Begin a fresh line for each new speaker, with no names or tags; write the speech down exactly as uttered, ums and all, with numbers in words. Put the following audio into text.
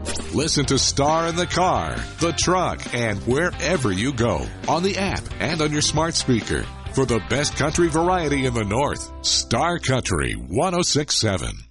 Listen to Star in the car, the truck, and wherever you go on the app and on your smart speaker. For the best country variety in the North, Star Country one oh six point seven.